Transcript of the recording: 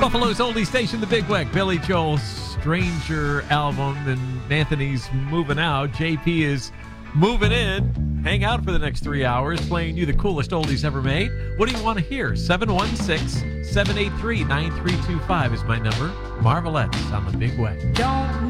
Buffalo's oldie station, The Big Weck. Billy Joel's Stranger album, and Anthony's moving out. JP is moving in. Hang out for the next 3 hours, playing you the coolest oldies ever made. What do you want to hear? 716-783-9325 is my number. Marvelettes on The Big Weck. Don't